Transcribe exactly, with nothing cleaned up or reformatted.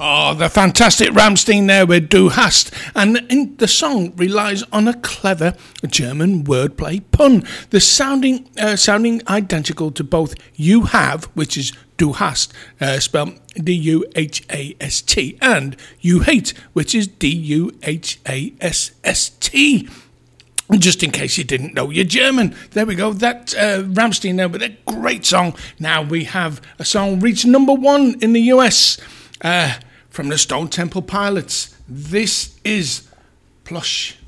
Oh, the fantastic Rammstein there with Du Hast. And in, the song relies on a clever German wordplay pun. The sounding uh, sounding identical to both You Have, which is Du Hast, uh, spelled D U H A S T, and You Hate, which is D U H A S S T. Just in case you didn't know your German. There we go. That uh, Rammstein there with a great song. Now we have a song reach number one in the U S uh, from the Stone Temple Pilots. This is Plush.